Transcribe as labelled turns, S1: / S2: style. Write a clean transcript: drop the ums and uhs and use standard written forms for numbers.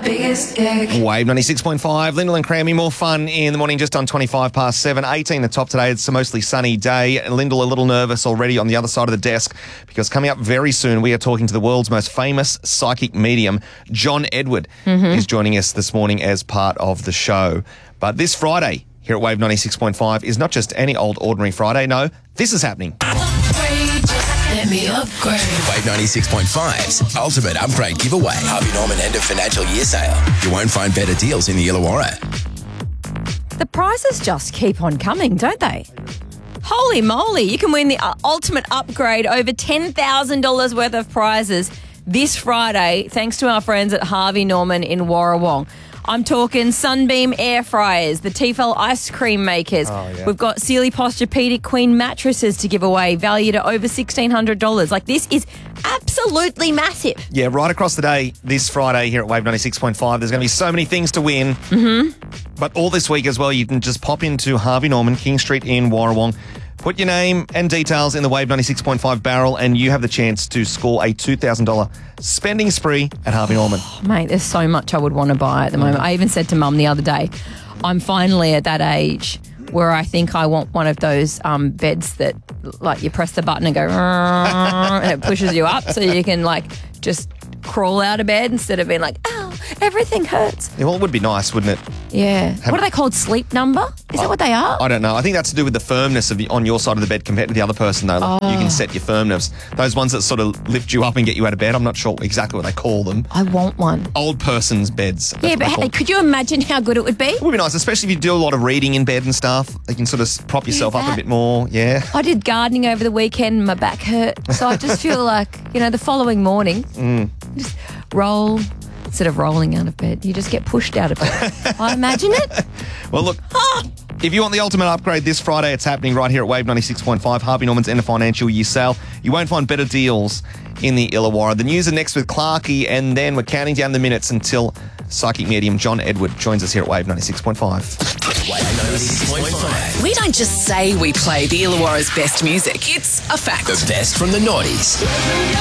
S1: biggest gig.
S2: Wave 96.5, Lyndall and Crammy, more fun in the morning, just on 25 past 7. 18 the top today. It's a mostly sunny day. Lyndall a little nervous already on the other side of the desk because coming up very soon we are talking to the world's most famous psychic medium, John Edward, is joining us this morning as part of the show. But this Friday here at Wave 96.5 is not just any old ordinary Friday. No, this is happening.
S1: Let me upgrade.
S3: Wave 96.5's Ultimate Upgrade Giveaway. Harvey Norman end of financial year sale. You won't find better deals in the Illawarra.
S4: The prizes just keep on coming, don't they? Holy moly, you can win the ultimate upgrade, over $10,000 worth of prizes this Friday, thanks to our friends at Harvey Norman in Warrawong. I'm talking Sunbeam air fryers, the Tefal ice cream makers. We've got Sealy Posturepedic Queen mattresses to give away, valued at over $1,600. Like, this is absolutely massive.
S2: Yeah, right across the day this Friday here at Wave 96.5, there's going to be so many things to win. But all this week as well, you can just pop into Harvey Norman, King Street in Warrawong, put your name and details in the Wave 96.5 barrel, and you have the chance to score a $2,000 spending spree at Harvey Norman.
S4: Mate, there's so much I would want to buy at the moment. I even said to Mum the other day, I'm finally at that age where I think I want one of those beds that, like, you press the button and go, and it pushes you up so you can, like, just crawl out of bed instead of being like, ow, everything hurts.
S2: Yeah, well, it would be nice, wouldn't it?
S4: Yeah. What are they called? Sleep number? Is that what they are?
S2: I don't know. I think that's to do with the firmness of on your side of the bed compared to the other person, though. Like, you can set your firmness. Those ones that sort of lift you up and get you out of bed, I'm not sure exactly what they call them.
S4: I want one.
S2: Old person's beds.
S4: Yeah, but could you imagine how good it would be?
S2: It would be nice, especially if you do a lot of reading in bed and stuff. You can sort of prop yourself up a bit more, yeah.
S4: I did gardening over the weekend and my back hurt. So I just feel like, the following morning, just roll. Instead of rolling out of bed, you just get pushed out of bed. I imagine it.
S2: Well, look, if you want the ultimate upgrade this Friday, it's happening right here at Wave 96.5, Harvey Norman's end of financial year sale. You won't find better deals in the Illawarra. The news are next with Clarkey, and then we're counting down the minutes until psychic medium John Edward joins us here at Wave 96.5.
S3: Wave 96.5.
S5: We don't just say we play the Illawarra's best music. It's a fact.
S3: The best from the noughties.